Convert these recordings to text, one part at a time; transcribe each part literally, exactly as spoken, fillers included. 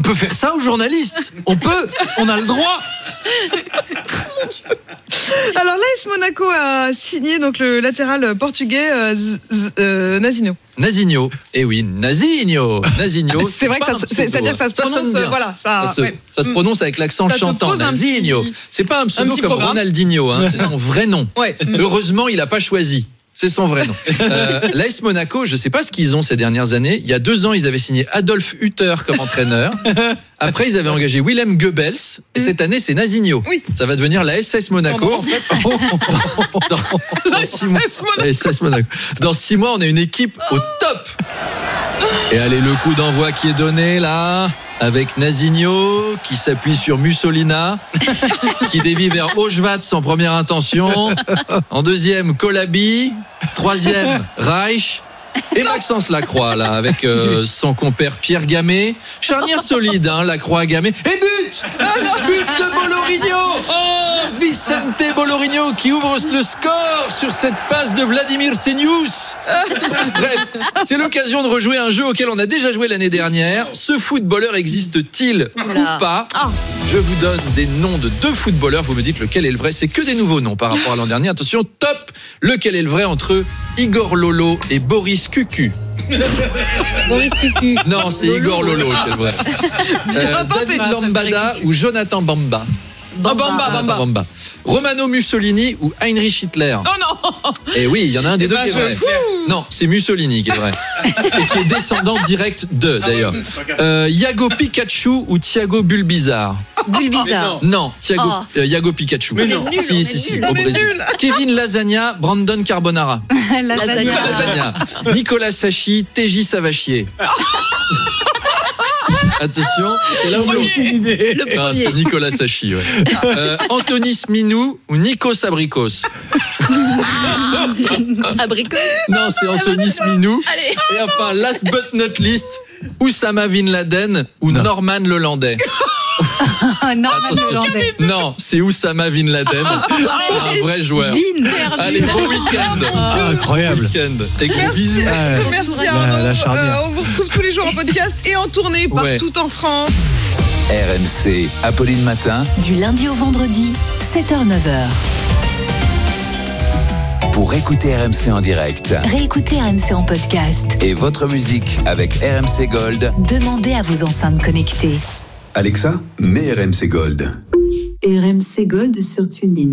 peut faire ça aux journalistes. On peut, on a le droit. Alors l'A S Monaco a signé donc le latéral portugais euh, Z- Z- euh, Nazinho. Nazinho. Eh oui, Nazinho. Nazinho. C'est vrai que ça, c'est, c'est-à-dire que ça se Ça prononce, sonne bien. euh, voilà, ça. Ça se, ouais. ça se prononce avec l'accent Ça te chantant. pose un Nazinho. petit- C'est pas un pseudo un petit comme programme. Ronaldinho, hein, c'est son vrai nom. Ouais. Heureusement, il a pas choisi. C'est son vrai nom. Euh, L'A S Monaco, je sais pas ce qu'ils ont ces dernières années. Il y a deux ans, ils avaient signé Adolf Hutter comme entraîneur. Après, ils avaient engagé Willem Goebbels. Et cette année, c'est Nazinho. Oui. Ça va devenir la S S Monaco. Non, non. En fait, dans, dans- dans six mois, la S S Monaco. Dans six mois, on a une équipe au top. Et allez, le coup d'envoi qui est donné là, avec Nazinho qui s'appuie sur Mussolina, qui dévie vers Auschwitz en première intention. En deuxième, Colabi. Troisième, Reich. Et Maxence Lacroix là, avec euh, son compère Pierre Gamay. Charnière solide, hein, Lacroix-Gamay. Et but But de Bolorigno. Oh, Vicente Bolorigno qui ouvre le score sur cette passe de Vladimir Senius. Bref, c'est l'occasion de rejouer un jeu auquel on a déjà joué l'année dernière. Ce footballeur existe-t-il Oula. ou pas? Je vous donne des noms de deux footballeurs, vous me dites lequel est le vrai. C'est que des nouveaux noms par rapport à l'an dernier. Attention, top. Lequel est le vrai entre Igor Lolo et Boris Cucu? Boris Cucu. Non, c'est Igor Lolo qui est le vrai. Euh, Attendez. David Lambada ou Jonathan Bamba? Oh, Bamba, Bamba. Bamba. Romano Mussolini ou Heinrich Hitler? Oh non. Eh oui, il y en a un des deux ben, qui est je- vrai. Non, c'est Mussolini qui est vrai. Et qui est descendant direct de, d'ailleurs. Euh, Iago Pikachu ou Thiago Bulbizarre? Bulbizarre. Non, Thiago, Oh. euh, Iago Pikachu. Mais non. Si, On est si, si, nul, au on est Brésil. nul. Kevin Lasagna, Brandon Carbonara. Lasagna. Lasagna. Nicolas Sachi, T J Savachier. Attention, c'est là où l'on... Le Ah, premier. c'est Nicolas Sachi, ouais. Euh, Anthony Sminou ou Nikos Abrikos? Abricot. Non, c'est Anthony Sminou. Allez. Et enfin, last but not least, Oussama Bin Laden ou Norman Lelandais. Norman Attention. Hollandais. Non, c'est Oussama Bin Laden, un vrai joueur. Vin. Allez, bon week-end. Ah, incroyable. Bon week-end. Et gros bisous. Ouais. Merci La- Arnaud. la charnière. Euh, on vous retrouve tous les jours en podcast et en tournée Ouais. partout en France. R M C, Apolline Matin. Du lundi au vendredi, sept heures neuf heures. Pour écouter R M C en direct Réécoutez R M C en podcast. et votre musique avec R M C Gold. Demandez à vos enceintes connectées. Alexa, mets R M C Gold. R M C Gold sur TuneIn.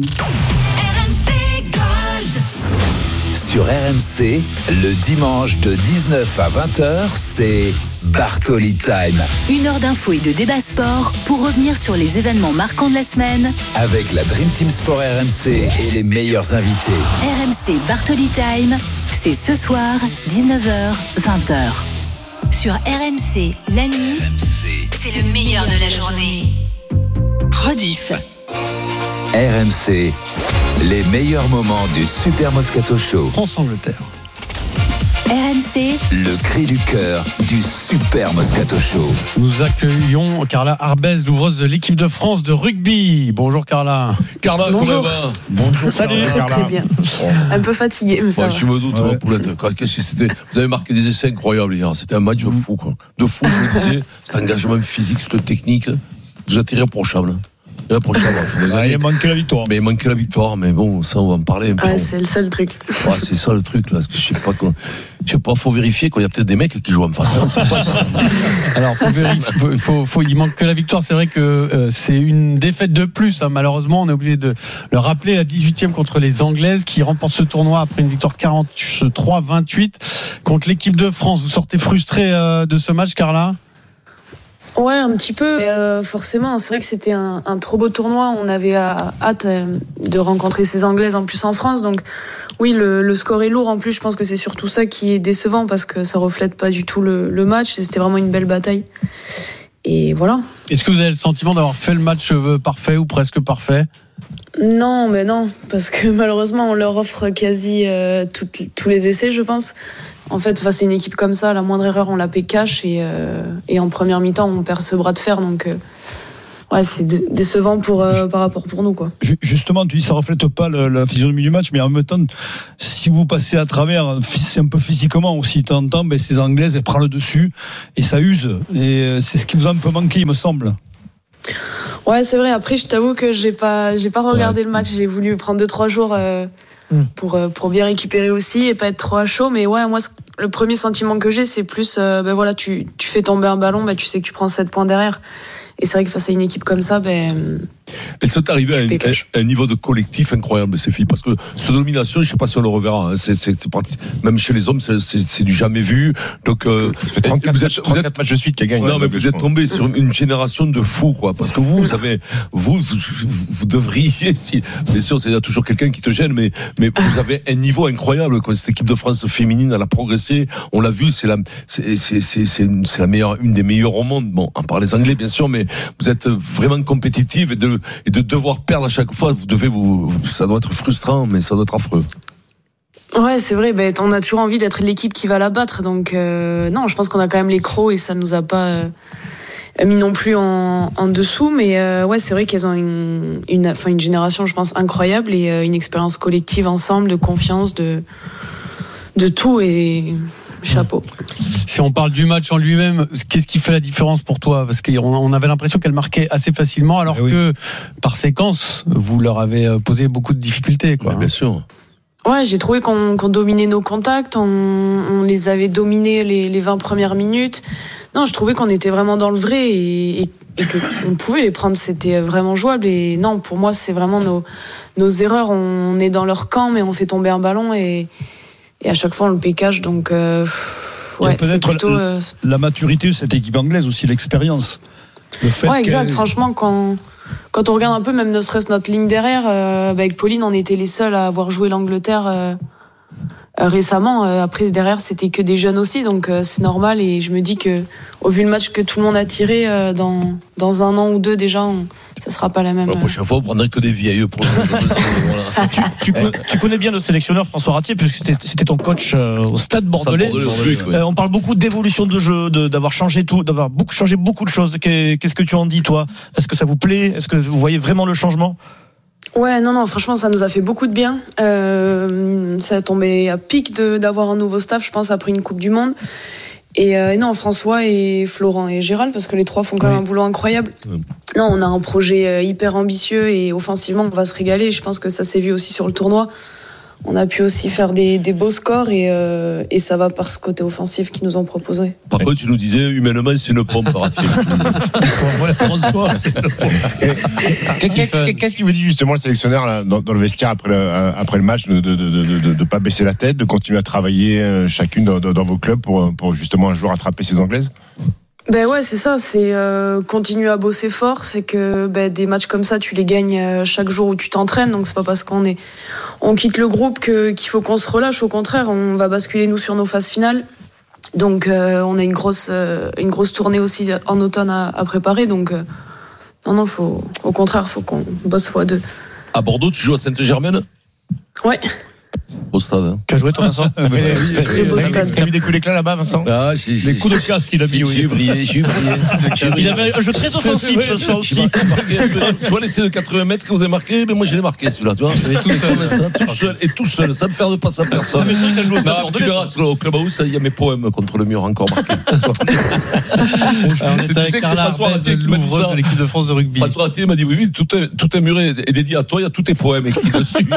Sur R M C, le dimanche de dix-neuf à vingt heures, c'est Bartoli Time. Une heure d'infos et de débat sport pour revenir sur les événements marquants de la semaine. Avec la Dream Team Sport R M C et les meilleurs invités. R M C Bartoli Time, c'est ce soir, dix-neuf heures, vingt heures. Sur R M C, la nuit, c'est le meilleur de la journée. Rediff. R M C, les meilleurs moments du Super Moscato Show. France-Angleterre. R M C, Le cri du cœur du Super Moscato Show. Nous accueillons Carla Arbès, l'ouvreuse de l'équipe de France de rugby. Bonjour Carla. Carla, Bonjour. comment va? Bonjour. Salut. Très très bien. Un peu fatigué, mais ça Ouais, va. je me doute, Ouais. hein, Poulette. Quoi, qu'est-ce que c'était? Vous avez marqué des essais incroyables hier. C'était un match de fou, quoi. De fou, je vous disais. Cet engagement physique, cette technique. Vous êtes irréprochable. Irréprochable. Faut Ah, gagner. il manque que la victoire. Mais il manque que la victoire. Mais bon, ça, on va en parler un peu. Ouais, c'est le seul truc. Ouais, c'est ça le truc, là. Je sais pas quoi. Je sais pas, faut vérifier, quoi. Il y a peut-être des mecs qui jouent en face. Hein, c'est pas- Alors, faut vérifier, faut, faut, faut- il manque que la victoire. C'est vrai que euh, c'est une défaite de plus. Hein. Malheureusement, on est obligé de le rappeler. La dix-huitième contre les Anglaises qui remportent ce tournoi après une victoire quarante-trois vingt-huit contre l'équipe de France. Vous sortez frustré euh, de ce match, Carla? Ouais, un petit peu. Mais, euh, forcément, c'est vrai que c'était un, un trop beau tournoi. On avait euh, hâte euh, de rencontrer ces Anglaises en plus en France. Donc, oui, le, le score est lourd. En plus, je pense que c'est surtout ça qui est décevant parce que ça reflète pas du tout le, le match. Et c'était vraiment une belle bataille. Et voilà. Est-ce que vous avez le sentiment d'avoir fait le match euh, parfait ou presque parfait? Non, mais non, parce que malheureusement, on leur offre quasi euh, toutes- tous les essais, je pense. En fait, face à une équipe comme ça, la moindre erreur, on la paie cash et, euh, et en première mi-temps, on perd ce bras de fer. Donc, euh, ouais, c'est décevant pour, euh, par rapport pour nous, quoi. Justement, tu dis ça reflète pas le, la physionomie du match, mais en même temps, si vous passez à travers, c'est un peu physiquement aussi, de temps en temps, ben, ces Anglaises, elles prennent le dessus et ça use. Et c'est ce qui vous a un peu manqué, il me semble. Ouais, c'est vrai. Après, je t'avoue que j'ai pas, j'ai pas regardé ouais. le match. J'ai voulu prendre deux, trois jours euh, mm. pour, pour bien récupérer aussi et pas être trop à chaud. Mais ouais, moi, le premier sentiment que j'ai, c'est plus, euh, ben voilà, tu, tu fais tomber un ballon, ben tu sais que tu prends sept points derrière. Et c'est vrai que face à une équipe comme ça, ben. Elles sont arrivées à un, à un niveau de collectif incroyable, ces filles, parce que cette domination, je sais pas si on le reverra. Hein, c'est, c'est, c'est parti, même chez les hommes, c'est, c'est, c'est du jamais vu. Donc, euh, ça fait trente-quatre, vous êtes, matchs, trente-quatre vous êtes, matchs de suite qu'elle gagne. Non, mais vous êtes tombé sur une génération de fous, quoi. Parce que vous, vous avez, vous, vous, vous devriez, si, bien sûr, il y a toujours quelqu'un qui te gêne, mais, mais vous avez un niveau incroyable, quoi. Cette équipe de France féminine, elle a progressé. On l'a vu, c'est la, c'est, c'est, c'est, c'est, une, c'est la meilleure, une des meilleures au monde. Bon, à part les Anglais, bien sûr, mais vous êtes vraiment compétitive et de, et de devoir perdre à chaque fois, vous devez vous, ça doit être frustrant, mais ça doit être affreux. Ouais, c'est vrai, ben, on a toujours envie d'être l'équipe qui va la battre, donc, euh, non, je pense qu'on a quand même les crocs et ça nous a pas, euh, mis non plus en, en dessous, mais, euh, ouais, c'est vrai qu'elles ont une, une, enfin, une génération, je pense, incroyable et euh, une expérience collective ensemble, de confiance, de, de tout et, chapeau. Si on parle du match en lui-même, qu'est-ce qui fait la différence pour toi? Parce qu'on avait l'impression qu'elle marquait assez facilement, alors oui. que par séquence, vous leur avez posé beaucoup de difficultés, quoi. Mais bien sûr. Ouais, j'ai trouvé qu'on, qu'on dominait nos contacts, on, on les avait dominés les, les vingt premières minutes. Non, je trouvais qu'on était vraiment dans le vrai et, et, et qu'on pouvait les prendre, c'était vraiment jouable. Et non, pour moi, c'est vraiment nos, nos erreurs. On est dans leur camp, mais on fait tomber un ballon et Et à chaque fois, on le pécage, donc euh, ouais, c'est plutôt la, euh... la maturité de cette équipe anglaise aussi, l'expérience. Le fait ouais, exact. Franchement, quand quand on regarde un peu, même ne serait-ce notre ligne derrière, euh, bah avec Pauline, on était les seuls à avoir joué l'Angleterre euh, euh, récemment. Euh, après, derrière, c'était que des jeunes aussi, donc euh, c'est normal. Et je me dis que, au vu le match que tout le monde a tiré euh, dans dans un an ou deux déjà, on, ça sera pas la même. La prochaine fois, vous prendrez que des vieilles pour. Voilà. tu, tu, connais, tu connais bien le sélectionneur François Ratier, puisque c'était, c'était ton coach euh, au Stade Bordelais. Stade Bordelais oui. euh, on parle beaucoup d'évolution de jeu, de, d'avoir changé tout, d'avoir beaucoup changé beaucoup de choses. Qu'est-ce que tu en dis, toi? Est-ce que ça vous plaît? Est-ce que vous voyez vraiment le changement? Ouais, non, non, franchement, ça nous a fait beaucoup de bien. Euh, ça a tombé à pic de, d'avoir un nouveau staff, je pense, après une Coupe du Monde. Et euh, non, François et Florent et Gérald, parce que les trois font quand même oui. un boulot incroyable. Oui. Non, on a un projet hyper ambitieux et offensivement, on va se régaler. Je pense que ça s'est vu aussi sur le tournoi. On a pu aussi faire des, des beaux scores et, euh, et ça va par ce côté offensif qu'ils nous ont proposé. Par contre, tu nous disais, humainement, c'est une pompe, Ratier. Qu'est-ce qu'il vous dit justement le sélectionneur là, dans, dans le vestiaire après le, après le match, de ne de, de, de, de, de pas baisser la tête, de continuer à travailler euh, chacune dans, dans vos clubs pour, pour justement un jour attraper ces Anglaises? Ben ouais, c'est ça, c'est euh, continuer à bosser fort, c'est que ben, des matchs comme ça, tu les gagnes euh, chaque jour où tu t'entraînes, donc c'est pas parce qu'on est on quitte le groupe que qu'il faut qu'on se relâche, au contraire, on va basculer nous sur nos phases finales. Donc euh, on a une grosse euh, une grosse tournée aussi en automne à, à préparer, donc euh, non non, faut au contraire, faut qu'on bosse fois deux. À Bordeaux, tu joues à Sainte-Germaine? Ouais. Au stade. Hein. Tu as joué toi, Vincent? Très beau stade. T'as mis des coups d'éclat là-bas, Vincent? Ah, j'ai, j'ai, les coups de casse qu'il a mis, oui. J'ai brillé, j'ai brillé. Il avait un jeu très offensif ce soir aussi. Tu vois, laisser le quatre-vingts mètres que vous avez marqué, mais moi je l'ai marqué celui-là, tu vois. Tout seul, ça, tout seul, et tout seul, ça ne fait de pas à personne. Mais c'est vrai que t'as joué au stade Bordelais. Tu verras, au Clubhouse, il y a mes poèmes contre le mur encore marqués. C'est tu sais que c'est François Ratier qui m'a dit ça. L'équipe de France de rugby. François Ratier m'a dit oui, oui, tout est mur est dédié à toi, il y a tous tes poèmes écrits dessus.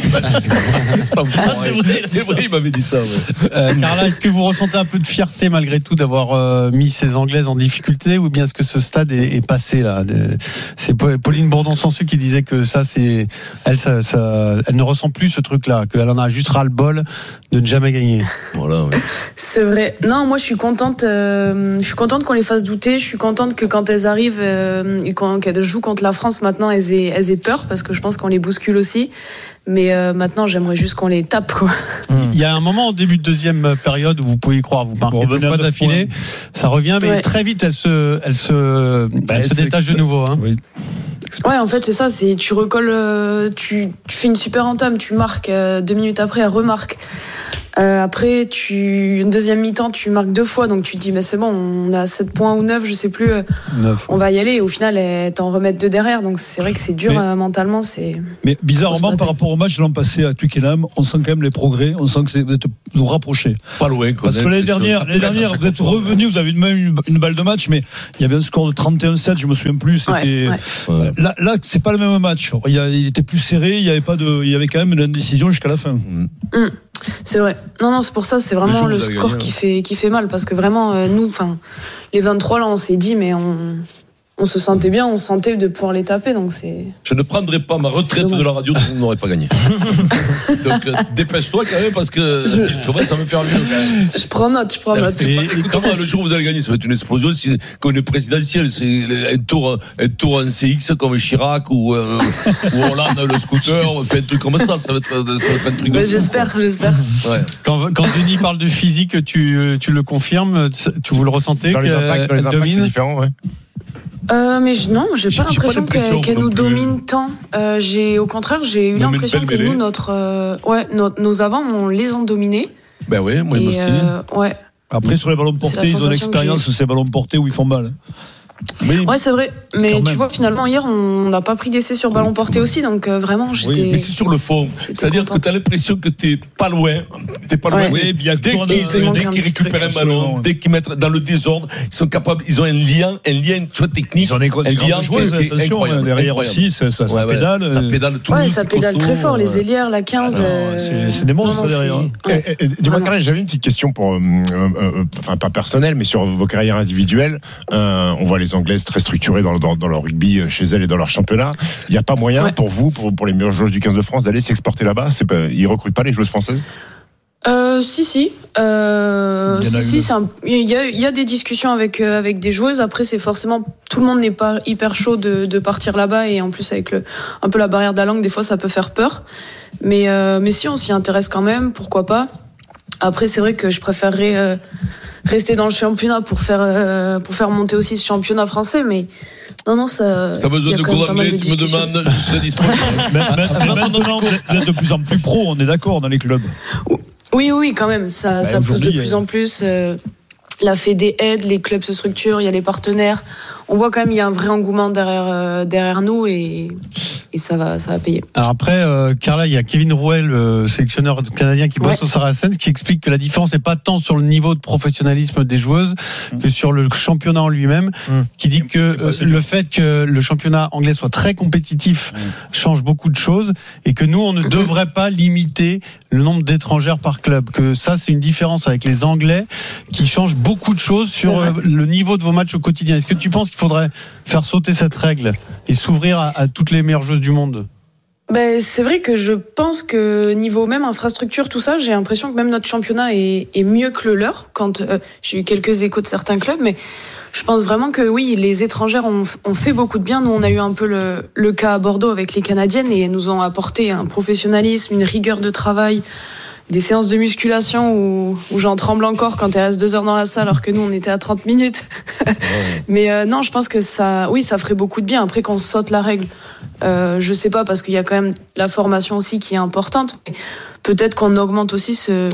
C'est vrai, il m'avait dit ça. Ouais. Euh, Carla, est-ce que vous ressentez un peu de fierté malgré tout d'avoir euh, mis ces Anglaises en difficulté, ou bien est-ce que ce stade est, est passé là? C'est Pauline Bourdon-Sansu qui disait que ça, c'est elle, ça, ça, elle ne ressent plus ce truc-là, qu'elle en a juste ras-le-bol de ne jamais gagner. Voilà. Ouais. C'est vrai. Non, moi je suis contente. Euh, je suis contente qu'on les fasse douter. Je suis contente que quand elles arrivent euh, et quand qu'elles jouent contre la France, maintenant elles aient, elles aient peur, parce que je pense qu'on les bouscule aussi. Mais euh, maintenant, j'aimerais juste qu'on les tape, quoi. Il y a un moment au début de deuxième période où vous pouvez y croire, vous marquez deux fois d'affilée, ça revient, mais ouais. très vite, elle se, elle se, bah, elle se détache de nouveau. Hein. Oui. Ouais, en fait, c'est ça. C'est tu recolles, tu, tu fais une super entame, tu marques euh, deux minutes après, elle remarque. Euh, après, tu, une deuxième mi-temps, tu marques deux fois, donc tu te dis, mais c'est bon, on a sept points ou neuf, je sais plus, euh, neuf. On va y aller. Et au final, eh, t'en remettre deux derrière, donc c'est vrai que c'est dur Mais- euh, mentalement. C'est. Mais bizarrement, par rapport au match de l'an passé à Twickenham, on sent quand même les progrès, on sent que c'est, vous êtes vous rapprochez. Pas loin, quoi. Parce que l'année dernière, l'année dernière, vous êtes revenu, vous avez même une, une balle de match, mais il y avait un score de trente et un sept, je me souviens plus. C'était Ouais, ouais. là, là, c'est pas le même match. Il, y a, il était plus serré, il y avait pas de, il y avait quand même une indécision jusqu'à la fin. Mmh. Mmh, c'est vrai. Non, non, c'est pour ça, c'est Le vraiment jour où le vous avez score gagné, qui ouais. fait, qui fait mal, parce que vraiment, euh, nous, enfin, les vingt-trois là, on s'est dit, mais on, on se sentait bien, on se sentait de pouvoir les taper, donc c'est. Je ne prendrai pas ma retraite de la radio, vous n'aurez pas gagné. Donc euh, dépêche-toi quand même parce que je commence à me faire mieux. Je prends note, je prends note. Et, et comment le jour où vous allez gagner, ça va être une explosion, c'est comme une présidentielle, c'est un tour, un tour en C X comme Chirac ou, euh, ou Hollande le scooter, on fait un truc comme ça, ça va être, ça va être un truc. Bah, de fou, j'espère, quoi. j'espère. Ouais. Quand, quand Denis parle de physique, tu, tu le confirmes, tu vous le ressentez Dans les qu'elle- impacts, dans les elle impacts, c'est domine différent, ouais. Euh, mais je- non, j'ai J'ai- pas j'ai pas l'impression l'impression qu'elle, qu'elle non nous plus. domine tant. Euh, j'ai, au contraire, j'ai eu Même une l'impression belle que mêlée. nous, notre, euh, ouais, nos, nos avants, on les ont dominés. Ben oui, moi Et, aussi. euh, ouais. Après, sur les ballons C'est la portés, ils ont sensation l'expérience que sur ces ballons portés où ils font mal. Oui. Ouais, c'est vrai. Mais Quand tu même. vois, finalement, hier, on n'a pas pris d'essai sur ballon porté aussi, donc euh, vraiment, j'étais. Mais c'est sur le fond. J'étais C'est-à-dire que contente. tu as l'impression que tu pas loin. T'es pas loin. Ouais. Oui, bien Dès sûr, qu'ils il manque dès un qu'ils petit récupèrent un truc. ballon, Absolument. dès qu'ils mettent dans le désordre, ils sont capables, ils ont un lien, un lien, tu vois, technique. Ils ont des, des un lien grandes joueuses, qui est attention, incroyable, derrière incroyable. aussi, ça, ça, ça Ouais, ouais. pédale. Ça euh, pédale tout. Ouais, c'est ça pédale costaud, très fort, les euh, ailières, la quinze. Ah non, euh, c'est- c'est des monstres non, non, derrière. c'est- ouais. Eh, eh, Dis-moi, Vraiment. Karel, j'avais une petite question pour, euh, euh, euh, enfin pas personnelle, mais sur vos carrières individuelles. Euh, on voit les Anglaises très structurées dans, dans, dans leur rugby chez elles et dans leur championnat. Il n'y a pas moyen Ouais. pour vous, pour, pour les meilleures joueuses du quinze de France, d'aller s'exporter là-bas. C'est pas, ils recrutent pas les joueuses françaises. Euh, si, si. Euh, Il y en a si, si, une. c'est un- il y a, il y a des discussions avec, euh, avec des joueuses. Après, c'est forcément, tout le monde n'est pas hyper chaud de, de partir là-bas. Et en plus, avec le, un peu la barrière de la langue, des fois, ça peut faire peur. Mais, euh, mais si, on s'y intéresse quand même, pourquoi pas. Après, c'est vrai que je préférerais euh, rester dans le championnat pour faire, euh, pour faire monter aussi ce championnat français. Mais non, non, ça. Si t'as il besoin y a de quand même cours pas mal d'anglais, de tu me discussions. demandes, je serai disponible. Mais- mais- mais Maintenant, vous êtes de plus en plus pro, on est d'accord, dans les clubs. Oui, oui, quand même. Ça, Ouais, ça pousse de aujourd'hui, plus euh, en plus. euh, la Fédé aide, les clubs se structurent, il y a les partenaires. On voit quand même il y a un vrai engouement derrière, euh, derrière nous et, et ça va, ça va payer. Alors après, euh, Carla, il y a Kevin Rouel, le sélectionneur canadien qui bosse Ouais. au Saracens, qui explique que la différence n'est pas tant sur le niveau de professionnalisme des joueuses que sur le championnat en lui-même, Mm. qui dit que euh, le fait que le championnat anglais soit très compétitif change beaucoup de choses et que nous, on ne devrait pas limiter le nombre d'étrangères par club. Que ça, c'est une différence avec les Anglais qui change beaucoup de choses sur C'est euh, vrai. le niveau de vos matchs au quotidien. Est-ce que tu penses qu'il faudrait faire sauter cette règle et s'ouvrir à, à toutes les meilleures joueuses du monde? Ben, c'est vrai que je pense que niveau même infrastructure, tout ça, j'ai l'impression que même notre championnat est, est mieux que le leur. Quand euh, j'ai eu quelques échos de certains clubs, mais je pense vraiment que oui, les étrangères ont, ont fait beaucoup de bien. Nous, on a eu un peu le, le cas à Bordeaux avec les Canadiennes et elles nous ont apporté un professionnalisme, une rigueur de travail, des séances de musculation où, où j'en tremble encore quand elles restent deux heures dans la salle alors que nous, on était à trente minutes. Mais euh, non, je pense que ça, oui, ça ferait beaucoup de bien. Après, qu'on saute la règle, euh, je sais pas, parce qu'il y a quand même la formation aussi qui est importante. Mais peut-être qu'on augmente aussi ce,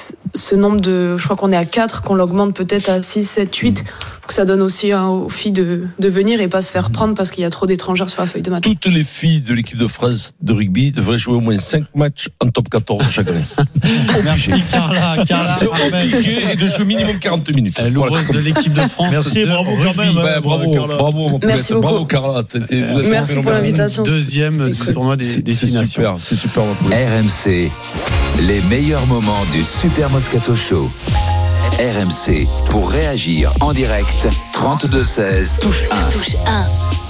ce nombre de, je crois qu'on est à quatre, qu'on l'augmente peut-être à six, sept, huit, pour que ça donne aussi hein, aux filles de, de venir et pas se faire prendre parce qu'il y a trop d'étrangères sur la feuille de match. Toutes les filles de l'équipe de France de rugby devraient jouer au moins cinq matchs en top quatorze chaque année. Merci Carla. Carla C'est Ahmed, obligé et de jouer minimum quarante minutes. l'ouvreuse de l'équipe de France. Merci, de bravo quand rugby. même. hein, Ouais, bravo, Carla. bravo, mon Merci poète. beaucoup. Bravo Carla. T'es- t'es- vous êtes Merci pour phénoménal. l'invitation. Deuxième C'était du cool. tournoi des C'est c'est destinations. super, c'est super mon poète. R M C, les meilleurs moments du Super Moscato Show. R M C, pour réagir en direct, trente-deux seize, touche un. Touche un.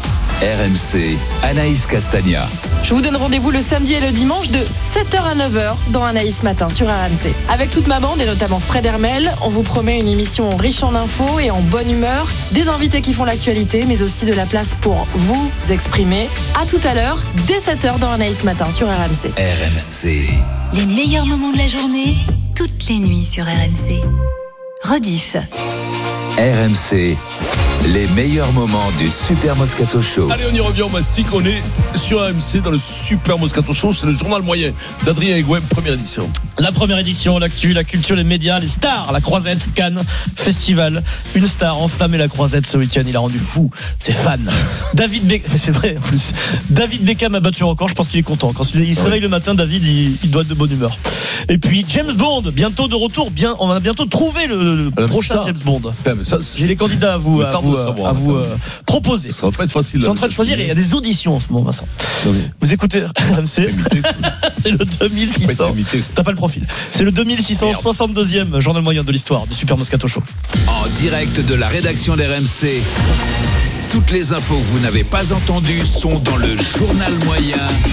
R M C, Anaïs Castagna. Je vous donne rendez-vous le samedi et le dimanche de sept heures à neuf heures dans Anaïs Matin sur R M C. Avec toute ma bande et notamment Fred Hermel, on vous promet une émission riche en infos et en bonne humeur, des invités qui font l'actualité, mais aussi de la place pour vous exprimer. À tout à l'heure, dès sept heures dans Anaïs Matin sur R M C. R M C. Les meilleurs moments de la journée, toutes les nuits sur R M C. Rediff. R M C, Les meilleurs moments du Super Moscato Show. Allez, on y revient au mastic. On est sur A M C dans le Super Moscato Show. C'est le journal moyen d'Adrien Egouen, première édition. La première édition, l'actu, la culture, les médias, les stars, la Croisette, Cannes, Festival. Une star enflammé la Croisette ce week-end. Il a rendu fou ses fans. David Beckham, c'est vrai en plus. David Beckham a battu le record. Je pense qu'il est content. Quand il se réveille le matin, David, il, il doit être de bonne humeur. Et puis James Bond, bientôt de retour. Bien, on va bientôt trouver le, le prochain ça, James Bond. Ça, J'ai les candidats à vous, à vous, savoir, à vous euh, proposer. Ça va pas être facile. Ils sont en train de choisir et il y a des auditions en ce moment, Vincent. Oui. Vous écoutez R M C. C'est le deux mille six cents. T'as pas le profil. C'est le deux mille six cent soixante-deuxième journal moyen de l'histoire du Super Moscato Show. En direct de la rédaction d'R M C. Toutes les infos que vous n'avez pas entendues sont dans le journal moyen.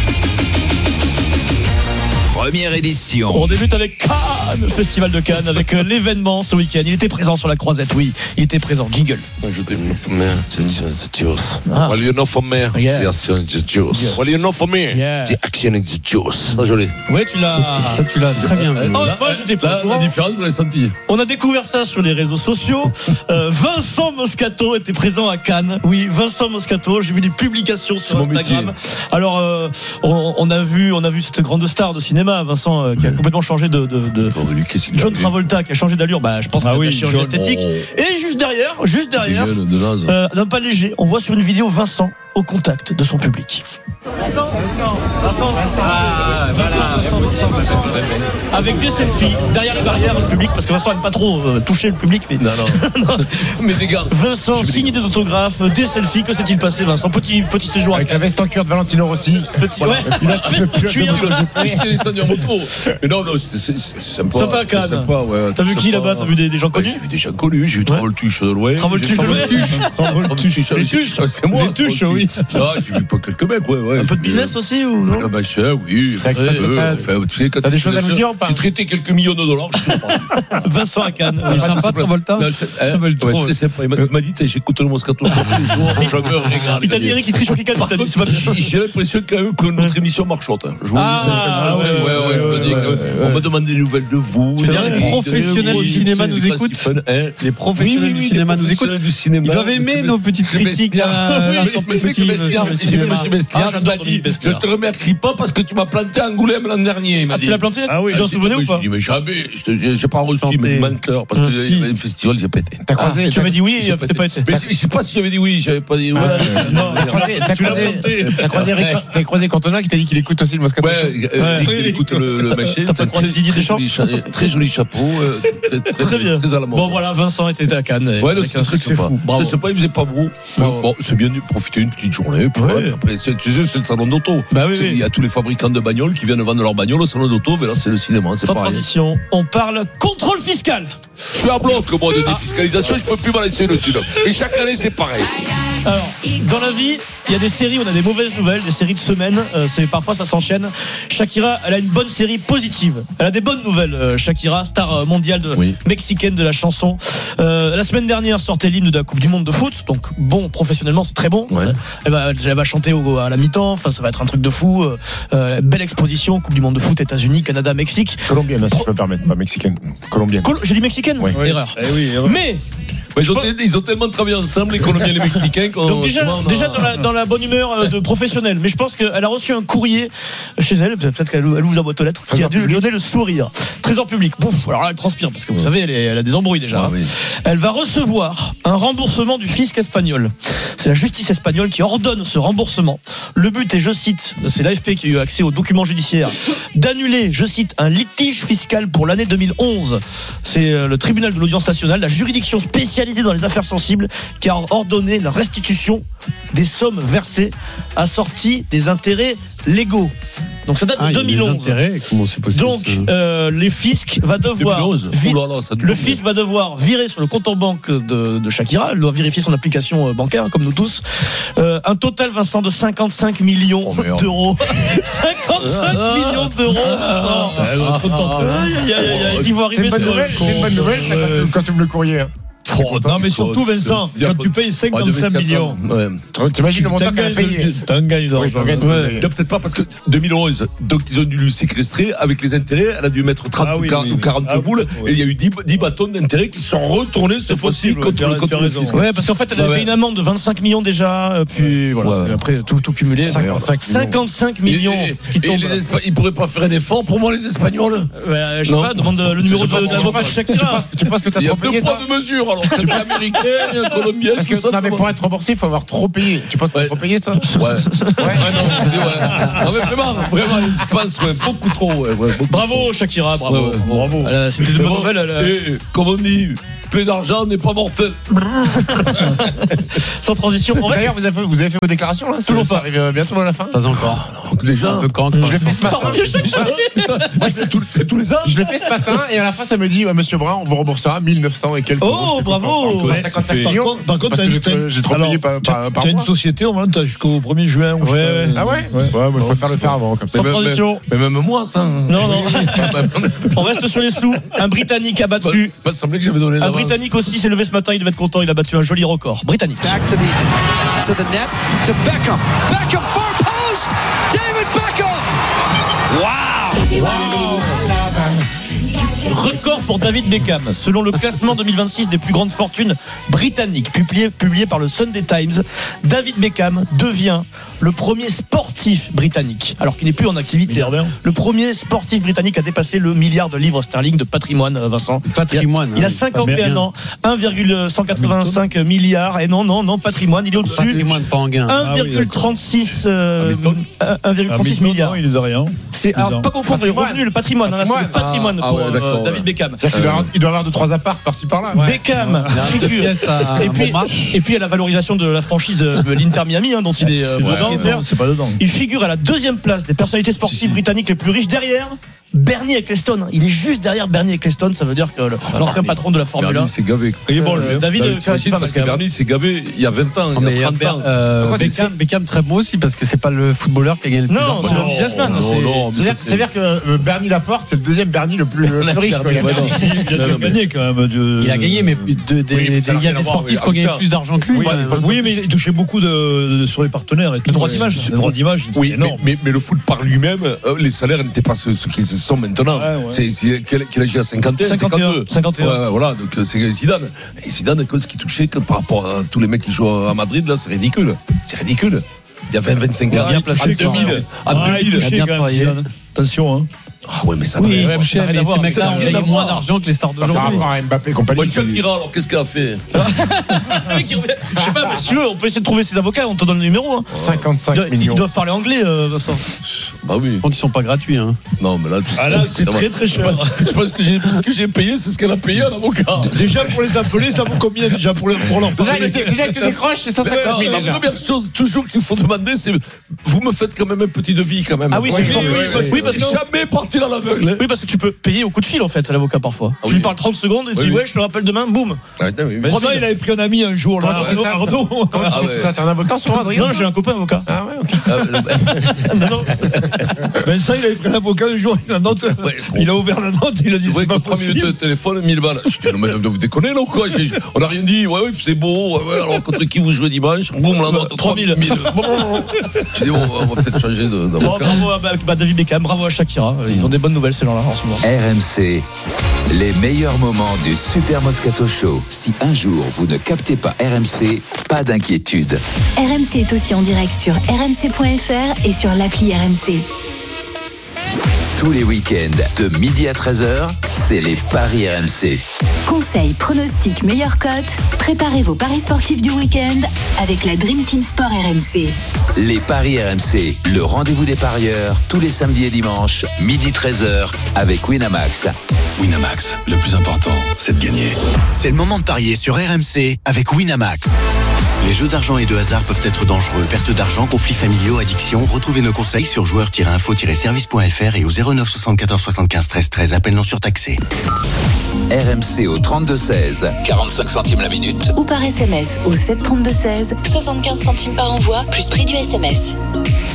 Première édition. On débute avec Cannes, le festival de Cannes, avec l'événement ce week-end. Il était présent sur la Croisette, oui. Il était présent. Jingle. Je t'ai non for me, c'est juice. Well, you know for me, c'est action, c'est juice. Well, you know for me, c'est action, c'est juice. Ça, joli. Ouais, tu l'as. Ça, tu l'as très bien vu. Oh, moi, j'étais pas. La différence, vous l'avez senti. On a découvert ça sur les réseaux sociaux. euh, Vincent Moscato était présent à Cannes. Oui, Vincent Moscato. J'ai vu des publications sur Instagram. Alors, euh, on, on a vu, on a vu cette grande star de cinéma. Vincent euh, qui a complètement changé de, de, de John Travolta qui a changé d'allure, bah je pense ah oui, la chirurgie esthétique. Oh. Et juste derrière, juste derrière, euh, d'un pas léger, on voit sur une vidéo Vincent au contact de son public. Vincent, Vincent, Vincent, ah, Vincent, voilà. Vincent, Vincent, Vincent, Vincent. Avec des selfies derrière les barrières du public parce que Vincent n'aime pas trop euh, toucher le public. Mais non, non. non. Mais des gars. Vincent signe des autographes, des selfies. Que s'est-il passé, Vincent? Petit petit séjour avec la veste en cuir de Valentino Rossi. Petit, voilà. Ouais. Puis là, tu peux plus cuir. J'étais descendu en moto. Mais non, non, c'est sympa. Sympa, Cannes. Sympa, ouais. T'as vu qui là-bas? T'as vu des, des gens connus? J'ai vu des gens connus. J'ai vu Travoltuche de loin. Travoltuche de loin. Travoltuche, c'est moi. Les tuches, oui. Ah, j'ai vu pas quelques mecs, ouais, ouais. Un peu de business aussi ou non? Ah bah ça, oui. T'as des choses à nous dire ou pas? J'ai traité quelques millions de dollars. Vincent à Cannes. Il est sympa, Travolta. Ça veut le trop. Il m'a dit, j'écoute le Moscato tous les jours. Je me régale. Il t'a dit Eric, il triche au Kikane. J'ai l'impression quand même que notre émission marche. Je vous ah, dis, ouais, ouais, je me dis qu'on m'a demandé des nouvelles de vous. Les professionnels du cinéma nous écoutent. Les professionnels du cinéma nous écoutent. Ils doivent aimer nos petites critiques. Je te remercie pas parce que tu m'as planté à Angoulême l'an dernier. Il m'a ah, dit. Tu l'as planté? Ah oui. Tu t'en souvenais ou pas? Je dis mais jamais. J'ai pas reçu, mais menteur parce que il y avait un festival, j'ai pété. T'as croisé? Ah, tu m'as dit oui, t'as pas été. Mais je sais pas si j'avais dit oui, j'avais pas dit oui. Non, t'as croisé, t'as croisé, t'as croisé Eric, t'as croisé Cantona qui t'a dit qu'il écoute aussi le Moscato. Ouais, il écoute le machin. T'as pas croisé Didier Deschamps? Très joli chapeau, très bien, très à la mode. Bon voilà, Vincent était à Cannes. Ouais, c'est très sympa. Je sais pas, il faisait pas beau. Bon, c'est bien de profiter une petite journée. Après, tu sais, c'est le salon d'auto. Bah oui, il y a tous les fabricants de bagnoles qui viennent vendre leur bagnole au salon d'auto, mais là c'est le cinéma, c'est sans pareil. transition, on parle contrôle fiscal. Je suis à bloc moi de défiscalisation, je peux plus balancer le sud. Et chaque année c'est pareil. Alors, dans la vie, il y a des séries, on a des mauvaises nouvelles, des séries de semaine, euh, c'est parfois ça s'enchaîne. Shakira, elle a une bonne série positive. Elle a des bonnes nouvelles, euh, Shakira, star mondiale de, oui. mexicaine de la chanson. Euh, la semaine dernière sortait l'hymne de la Coupe du Monde de foot, donc bon, professionnellement c'est très bon. Ouais. Elle, va, elle va chanter au, à la mi-temps, enfin ça va être un truc de fou. Euh, belle exposition, Coupe du Monde de foot, États-Unis, Canada, Mexique. Colombienne, Pro... si je peux me permettre, pas mexicaine. Colombienne. Col- J'ai dit mexicaine? Oui. Erreur. Eh oui, erreur. Mais Ouais, ils, ont t- ils ont tellement travaillé ensemble, les Colombiens et les Mexicains. Donc déjà, a... déjà dans, la, dans la bonne humeur de professionnelle. Mais je pense qu'elle a reçu un courrier chez elle, peut-être qu'elle elle vous emboîte aux lettres, qui a dû lui donner le sourire. Trésor public. Bouf, alors là, elle transpire, parce que vous ouais. savez, elle, est, elle a des embrouilles déjà. Ah, oui. Elle va recevoir un remboursement du fisc espagnol. C'est la justice espagnole qui ordonne ce remboursement. Le but est, je cite, c'est l'A F P qui a eu accès aux documents judiciaires, d'annuler, je cite, un litige fiscal pour l'année deux mille onze. C'est le tribunal de l'audience nationale, la juridiction spécialisée dans les affaires sensibles, qui a ordonné la restitution des sommes versées assorties des intérêts légaux. Donc ça date ah, de deux mille onze. Comment c'est possible? Donc euh, les fiscs va devoir vi- là là, le fisc va devoir virer sur le compte en banque de, de Shakira. Elle doit vérifier son application bancaire, hein, comme nous tous. Euh, un total, Vincent, de cinquante-cinq millions oh, d'euros. cinquante-cinq ah, millions d'euros. Ah, ah, c'est une bonne nouvelle, c'est une bonne nouvelle quand tu me le courrier. Oh, non, mais surtout, Vincent, quand tu payes cinquante-cinq millions, ouais. T'imagines le montant qu'elle a payé. T'as un gagne d'argent. Ouais. Peut-être pas parce que deux mille onze, donc ils ont dû lui séquestrer avec les intérêts. Elle a dû mettre trente ah oui, ou oui, quarante oui. boules ah, oui. Et il y a eu dix, dix bâtons d'intérêt qui se sont retournés cette fois-ci contre le contre fisc. Ouais, parce qu'en fait, elle avait ouais. une amende de vingt-cinq millions déjà. Puis ouais. voilà, ouais. après tout, tout cumulé. cinquante-cinq, cinquante-cinq millions. Et, et, qui et les Espa- ils pourraient pas faire un effort pour moi, les Espagnols. Ouais, je sais pas, demande le numéro de l'avocat de Shakira. Tu penses que t'as trop payé? Il y a deux poids de mesure. Alors, c'est américain, colombien, tout ça. Non, mais pour être remboursé, il faut avoir trop payé. Tu penses que t'as trop payé, toi? Ouais. Ouais, non, mais vraiment, vraiment, je pense beaucoup trop. Bravo, Shakira, bravo. Bravo. C'était une bonne nouvelle. Comme on dit, plein d'argent n'est pas mortel. Sans transition. D'ailleurs, vous avez, vous avez fait vos déclarations là? Toujours ça pas. arrive bientôt à la fin. Pas encore. Oh, déjà. Un peu quand, je l'ai fait ce matin. C'est tous c'est tous les ans. Je l'ai fait ce matin et à la fin ça me dit ouais, Monsieur Brun, on vous remboursera mille neuf cents et quelques. Oh, bravo. cinquante-cinq millions. Par contre, j'ai trop payé par par Tu as une société en vente jusqu'au premier juin. Ouais. Ah ouais. Ouais, moi je préfère le faire avant comme ça. Sans transition. Mais même moi ça. Non non. On reste sur les sous. Un Britannique a battu. Pas semblé que j'avais donné. Un Britannique aussi s'est levé ce matin, il devait être content, il a battu un joli record. Britannique. Back to the, to the net, to Beckham. Beckham far post. David Beckham. Wow. Wow. Record pour David Beckham. Selon le classement deux mille vingt-six des plus grandes fortunes britanniques, publié, publié par le Sunday Times, David Beckham devient le premier sportif britannique, alors qu'il n'est plus en activité. Le premier sportif britannique à dépasser le milliard de livres sterling de patrimoine, Vincent. Patrimoine. Il a, il a cinquante et un ans, un virgule cent quatre-vingt-cinq milliards, et non, non, non, patrimoine, il est au-dessus. Patrimoine, pas en gain. un virgule trente-six euh, un virgule trente-six milliards. Il est de rien. C'est, alors, pas confondre les revenus, le patrimoine. Hein, là, c'est le patrimoine ah, pour ah ouais, euh, David Beckham. Il doit, avoir, il doit avoir deux trois apparts par-ci par-là. Ouais. Beckham figure. Et puis, et puis à la valorisation de la franchise de l'Inter Miami, hein, dont il est. C'est, euh, dedans, c'est pas dedans. Il figure à la deuxième place des personnalités sportives si, si. britanniques les plus riches derrière Bernie Ecclestone. Il est juste derrière Bernie Ecclestone. Ça veut dire que le, ah, l'ancien patron de la Formule Bernie un. s'est gavé. Il est bon, euh, David, David t'imagines parce que Bernie s'est gavé il y a vingt ans, il y a trente ans. Euh, Beckham, Beckham très beau aussi parce que c'est pas le footballeur qui a gagné le plus. Non, c'est un businessman. C'est-à-dire que Bernie Laporte, c'est le deuxième Bernie le plus riche. Il a gagné quand même. Il a gagné, mais il y a des sportifs qui ont gagné plus d'argent que lui. Oui, mais il touchait beaucoup sur les partenaires. Le droit d'image. Le droit d'image. Oui, mais le foot par lui-même, les salaires n'étaient pas ce qu'ils sont maintenant. Ouais. C'est, c'est quel, quel âge il a cinquante et un, cinquante-deux cinquante et un Ouais, voilà, donc c'est Zidane. Et Zidane, ce qui touchait que par rapport à tous les mecs qui jouent à Madrid, là, c'est ridicule. C'est ridicule. Il y a vingt à vingt-cinq ans. Ouais, en deux mille. En deux mille. Il a bien travaillé. Attention, hein. Ah ouais, mais ça oui, va. Ouais, cher, mais ces mecs-là ont gagné moins d'argent que les stars d'aujourd'hui. Ça va avoir Mbappé compagnie. Bon, Shakira, alors qu'est-ce qu'elle a fait? Je sais pas, mais si tu veux, on peut essayer de trouver ses avocats, on te donne le numéro. Hein. cinquante-cinq millions. Ils doivent parler anglais, euh, Vincent. Bah oui. Quand ils sont pas gratuits, hein. Non, mais là, ah là c'est très très cher. Je pense que j'ai, ce que j'ai payé, c'est ce qu'elle a payé à l'avocat. Déjà pour les appeler, ça vaut combien déjà pour, pour leur parler? Déjà, ils te décrochent, c'est cent cinquante mille. La première chose, toujours qu'il faut demander, c'est vous me faites quand même un petit devis quand même. Ah oui, c'est fort. Oui, parce que jamais partir à l'aveugle. Oui, parce que tu peux payer au coup de fil en fait à l'avocat parfois. Ah, tu oui. lui parles trente secondes et tu oui, dis ouais, je te rappelle demain, boum. Ah, oui, mais ça, il avait pris un ami un jour là. C'est ça, Arnaud. Ah, ouais. Ça, c'est un avocat sur Adrien. Non, j'ai un copain avocat. Ah ouais, ok. non, non. Ben ça, il avait pris un avocat un jour, la note. Ouais, il a ouvert la note, il a dit c'est pas trois minutes de téléphone, mille balles. Je dis non mais vous déconnez là ou quoi? On a rien dit. Ouais, ouais, c'est beau. Ouais, alors contre qui vous jouez dimanche? Boum, la note trois mille. Je dis on va peut-être changer d'avocat. Bravo à David Beckham, bravo à Shakira. Ils ont des bonnes nouvelles ces gens-là en ce moment. R M C, les meilleurs moments du Super Moscato Show. Si un jour vous ne captez pas R M C, pas d'inquiétude. R M C est aussi en direct sur r m c point f r et sur l'appli R M C. Tous les week-ends, de midi à treize heures, c'est les paris R M C. Conseils, pronostics, meilleures cotes. Préparez vos paris sportifs du week-end avec la Dream Team Sport R M C. Les paris R M C, le rendez-vous des parieurs, tous les samedis et dimanches, midi treize heures, avec Winamax. Winamax, le plus important, c'est de gagner. C'est le moment de parier sur R M C avec Winamax. Les jeux d'argent et de hasard peuvent être dangereux. Perte d'argent, conflits familiaux, addiction. Retrouvez nos conseils sur joueurs tiret info tiret service point f r et au zéro neuf soixante-quatorze soixante-quinze treize treize. Appel non surtaxé. R M C au trente-deux seize, quarante-cinq centimes la minute. Ou par S M S au sept trente-deux seize, soixante-quinze centimes par envoi, plus prix du S M S.